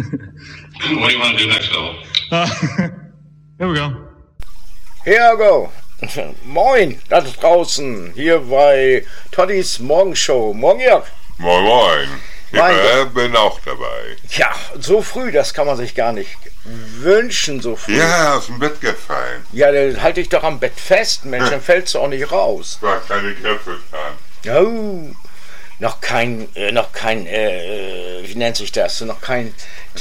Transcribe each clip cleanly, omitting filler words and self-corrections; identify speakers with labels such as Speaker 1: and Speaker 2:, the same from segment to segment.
Speaker 1: What do you want to do next, Bill?
Speaker 2: Here we go.
Speaker 3: Here we go. Moin, da draußen, hier bei Toddys Morgenshow. Morgen, Jörg.
Speaker 4: Moin, moin. Ich bin auch dabei.
Speaker 3: Ja, so früh, das kann man sich gar nicht wünschen, so früh.
Speaker 4: Ja, aus dem Bett gefallen.
Speaker 3: Ja, dann halt dich doch am Bett fest, Mensch, dann fällst du auch nicht raus.
Speaker 4: War keine Kräfte dran.
Speaker 3: Oh, noch kein, wie nennt sich das? Noch kein,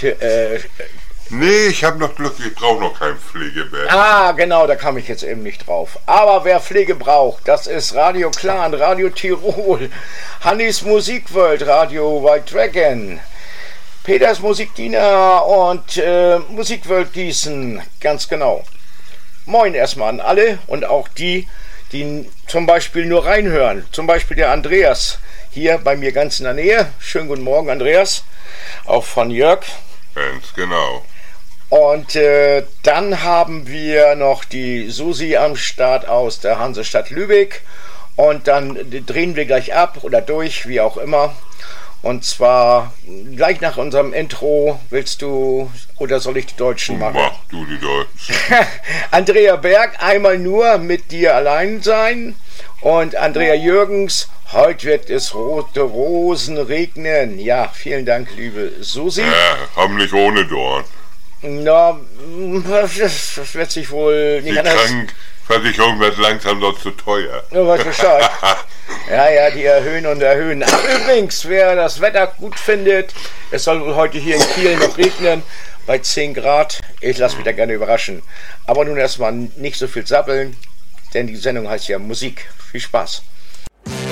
Speaker 4: Nee, ich habe noch Glück, ich brauche noch kein Pflegebett.
Speaker 3: Ah, genau, da kam ich jetzt eben nicht drauf. Aber wer Pflege braucht, das ist Radio Clan, Radio Tirol, Hannis Musikworld, Radio White Dragon, Peters Musikdiener und Musikworld Gießen, ganz genau. Moin erstmal an alle und auch die zum Beispiel nur reinhören. Zum Beispiel der Andreas, hier bei mir ganz in der Nähe. Schönen guten Morgen, Andreas. Auch von Jörg.
Speaker 4: Ganz genau.
Speaker 3: Und dann haben wir noch die Susi am Start aus der Hansestadt Lübeck. Und dann drehen wir gleich ab oder durch, wie auch immer. Und zwar gleich nach unserem Intro. Willst du oder soll ich die Deutschen machen?
Speaker 4: Mach du die Deutschen.
Speaker 3: Andrea Berg, einmal nur mit dir allein sein. Und Andrea Jürgens, heute wird es rote Rosen regnen. Ja, vielen Dank, liebe Susi.
Speaker 4: Ja, haben nicht ohne Dorn.
Speaker 3: Na, das wird sich wohl nicht
Speaker 4: Die
Speaker 3: anders.
Speaker 4: Krankenversicherung wird langsam dort zu teuer.
Speaker 3: Ja, weiß Bescheid. Ja, die erhöhen und erhöhen. Ach, übrigens, wer das Wetter gut findet, es soll wohl heute hier in Kiel noch regnen, bei 10 Grad. Ich lasse mich da gerne überraschen. Aber nun erstmal nicht so viel sappeln, denn die Sendung heißt ja Musik. Viel Spaß.